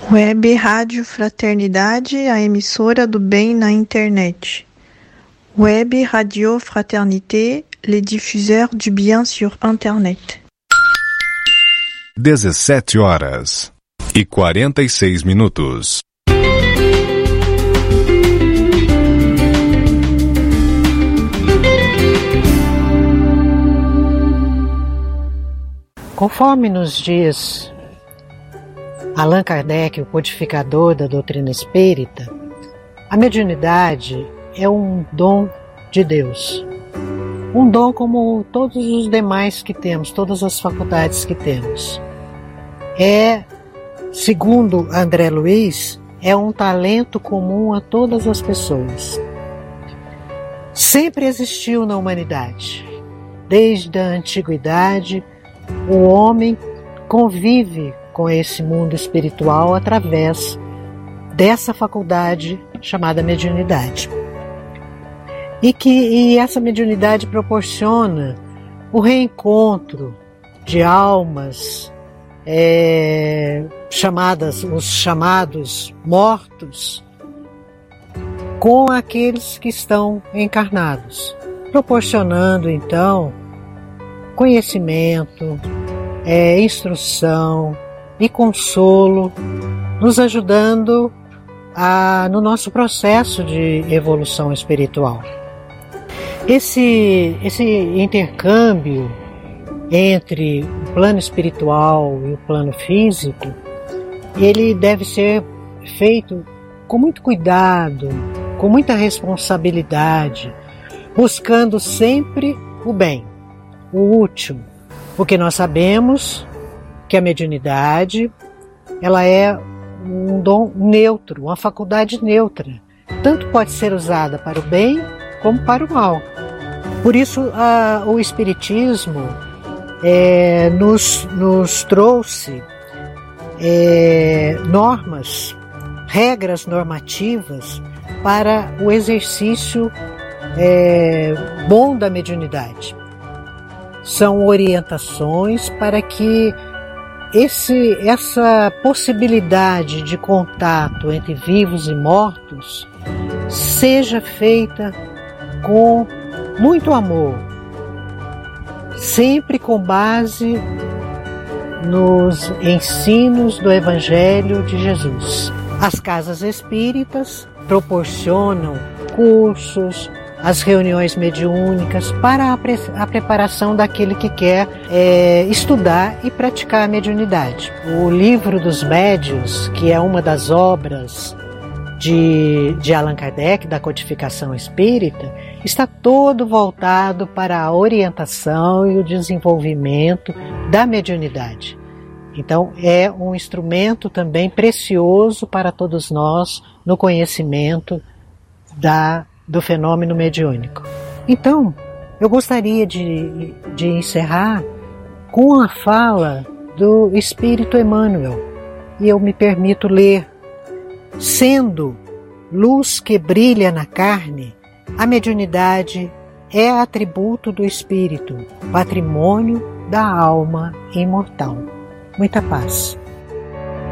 Web Rádio Fraternidade, a emissora do bem na internet. Web Radio Fraternité, les diffuseurs du bien sur internet. 17h46. Conforme nos diz Allan Kardec, o codificador da doutrina espírita, a mediunidade é um dom de Deus. Um dom como todos os demais que temos, todas as faculdades que temos. Segundo André Luiz, é um talento comum a todas as pessoas. Sempre existiu na humanidade. Desde a antiguidade, o homem convive com esse mundo espiritual através dessa faculdade chamada mediunidade. E essa mediunidade proporciona o reencontro de almas os chamados mortos com aqueles que estão encarnados, proporcionando então conhecimento, instrução e consolo, nos ajudando no nosso processo de evolução espiritual. Esse intercâmbio entre o plano espiritual e o plano físico, ele deve ser feito com muito cuidado, com muita responsabilidade, buscando sempre o bem, o útil, porque nós sabemos que a mediunidade ela é um dom neutro, uma faculdade neutra. Tanto pode ser usada para o bem como para o mal. Por isso, o Espiritismo nos trouxe regras normativas para o exercício bom da mediunidade. São orientações para que essa possibilidade de contato entre vivos e mortos seja feita com muito amor, sempre com base nos ensinos do Evangelho de Jesus. As casas espíritas proporcionam cursos, as reuniões mediúnicas para a preparação daquele que quer estudar e praticar a mediunidade. O Livro dos Médiuns, que é uma das obras de Allan Kardec, da codificação espírita, está todo voltado para a orientação e o desenvolvimento da mediunidade. Então, é um instrumento também precioso para todos nós no conhecimento do fenômeno mediúnico. Então, eu gostaria de encerrar com a fala do Espírito Emmanuel, e eu me permito ler: sendo luz que brilha na carne, a mediunidade é atributo do espírito, patrimônio da alma imortal. Muita paz.